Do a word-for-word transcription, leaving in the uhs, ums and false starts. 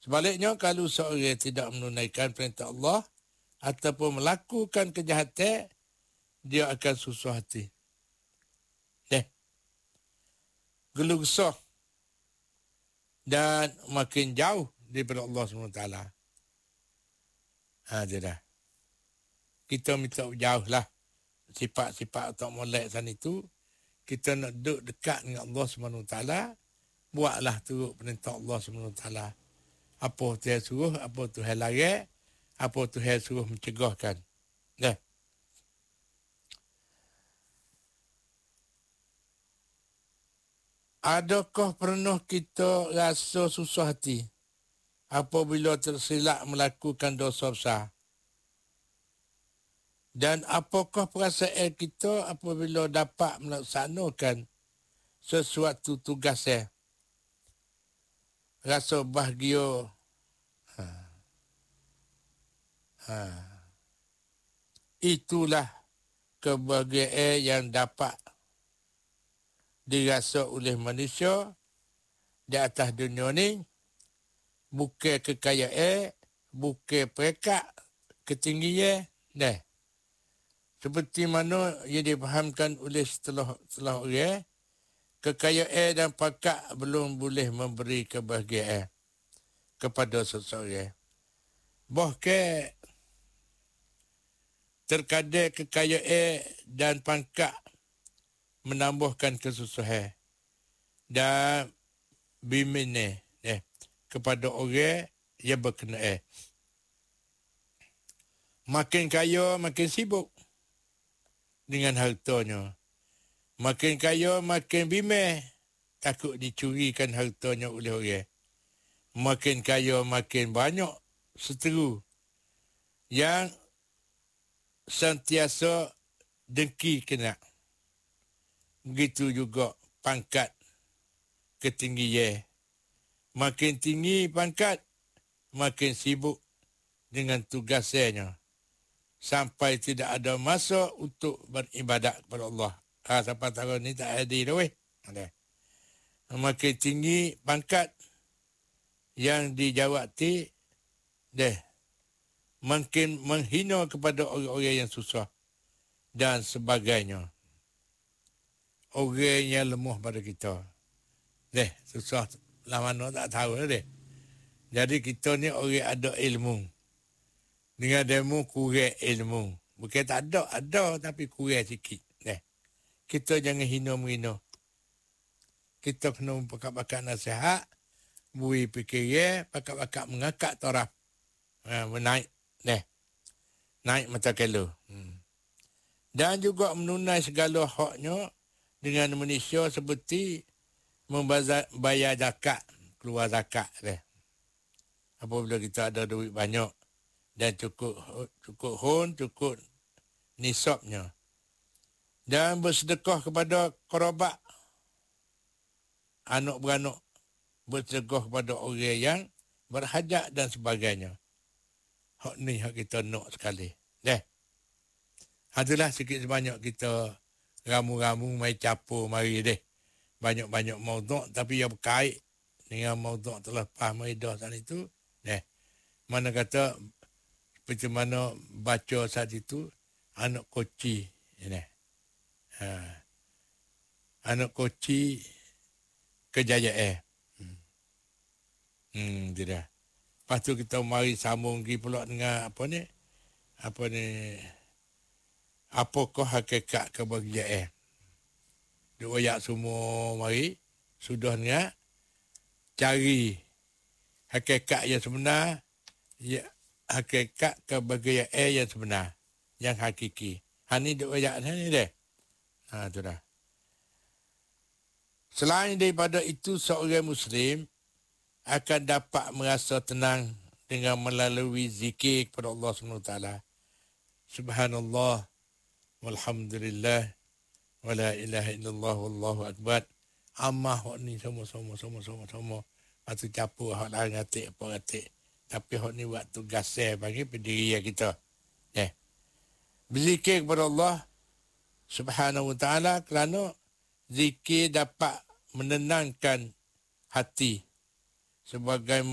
Sebaliknya, kalau seorang tidak menunaikan perintah Allah ataupun melakukan kejahatan, dia akan susah hati. Deh. Gelusah dan makin jauh daripada Allah subhanahu wa taala. Ha, dia dah. Kita minta jauh lah sifat-sifat atau molek sana itu. Kita nak duduk dekat dengan Allah subhanahu wa taala. Buatlah turut perintah Allah subhanahu wa taala. Apa Tuhan suruh, apa Tuhan larang, apa Tuhan suruh mencegahkan. Dah. Adakah pernah kita rasa susah hati apabila tersilap melakukan dosa besar? Dan apakah perasaan kita apabila dapat melaksanakan sesuatu tugasnya? Rasa bahagia. Ha. Ha. Itulah kebahagiaan yang dapat dirasa oleh manusia di atas dunia ni. Bukan kekayaan, bukan peringkat ketinggian. Dah. Seperti mana ia difahamkan oleh setelah setelah orang, kekayaan dan pangkat belum boleh memberi kebahagiaan kepada seseorang. Bahkan terkadang kekayaan dan pangkat menambahkan kesusahan dan bimbingan eh, kepada orang yang berkenaan. Makin kaya, makin sibuk dengan hartanya. Makin kaya, makin bimbang, takut dicurikan hartanya oleh orang. Makin kaya, makin banyak seteru yang sentiasa dengki kena. Begitu juga pangkat ketinggian. Makin tinggi pangkat, makin sibuk dengan tugasnya. Sampai tidak ada masa untuk beribadat kepada Allah. Ha, sampai tahun ni tak hadir dah weh. Makin tinggi pangkat yang dijawati, deh, makin menghina kepada orang-orang yang susah dan sebagainya. Orang yang lemah pada kita. Deh, susah lah mana tak tahu lah deh. Jadi kita ni orang ada ilmu. Dengan ilmu kurang ilmu. Bukan tak ada, ada tapi kurang sikit. Deh. Kita jangan hina-menghina. Kita kena pakat-pakat nasihat, bui fikiran, pakat-pakat mengangkat taraf. Ha, menaik. Deh. Naik mata kelo. Hmm. Dan juga menunai segala haknya dengan manusia seperti membayar zakat, keluar zakat. Deh. Apabila kita ada duit banyak dan cukup cukup hun, cukup nisabnya. Dan bersedekah kepada kerabat, anak beranak, bersedekah kepada orang yang berhajat dan sebagainya. Hak ni hak kita nak sekali. Deh. Itulah sikit sebanyak kita ramu-ramu mai capur mari deh. Banyak-banyak maudhu' tapi yang berkait dengan maudhu' terlepas maidah sana itu. Deh. Mana kata seperti mana baca saat itu anak koci. Deh. Ha. Anak koci kejayaan. Hmm. Hmm, tidak. Lepas tu kita mari sambung lagi pula dengan apa ni? Apa ni? Apakah hakikat kebahagiaan? Dua ayat semua mari. Sudah dengan cari hakikat yang sebenar. Ya, hakikat kebahagiaan yang sebenar. Yang hakiki. Ha ni dua ayat ni deh. Ha tu dah. Selain daripada itu, seorang Muslim akan dapat merasa tenang dengan melalui zikir kepada Allah subhanahu wa taala. Subhanallah, walhamdulillah, wala ilaha illallah, wallahu akbar. Amah hak ni sama-sama, sama-sama, sama. Lepas tu capur hak lain ngatik, apa ngatik. Tapi hak ni buat tugas saya bagi pendirian kita. Eh. Berzikir kepada Allah subhanahu wa taala kerana zikir dapat menenangkan hati sebagai